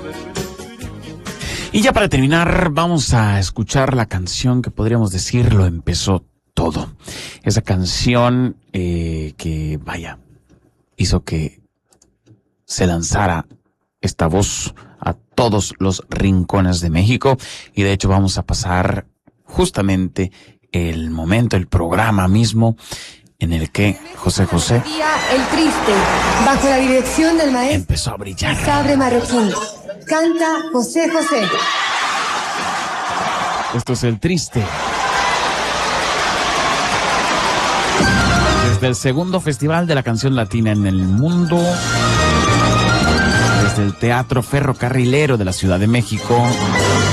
Y ya para terminar, vamos a escuchar la canción que podríamos decir lo empezó todo. Esa canción que, vaya, hizo que se lanzara esta voz a todos los rincones de México. Y de hecho vamos a pasar justamente el momento, el programa mismo en el que José José El Triste, bajo la dirección del maestro empezó a brillar. Sabre Marroquín. Canta José José. Esto es El Triste. Desde el segundo Festival de la Canción Latina en el mundo, desde el Teatro Ferrocarrilero de la Ciudad de México,